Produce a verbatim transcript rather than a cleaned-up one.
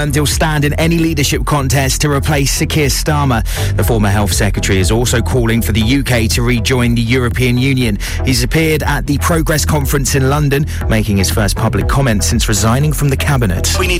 And he'll stand in any leadership contest to replace Sir Keir Starmer. The former Health Secretary is also calling for the U K to rejoin the European Union. He's appeared at the Progress Conference in London, making his first public comment since resigning from the Cabinet. We need